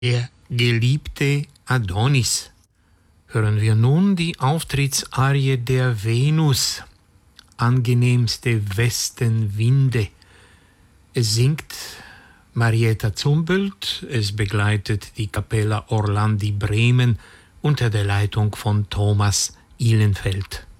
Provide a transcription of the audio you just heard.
Der geliebte Adonis. Hören wir nun die Auftrittsarie der Venus, angenehmste Westenwinde. Es singt Marietta Zumbuelt, es begleitet die Capella Orlandi Bremen unter der Leitung von Thomas Ihlenfeld.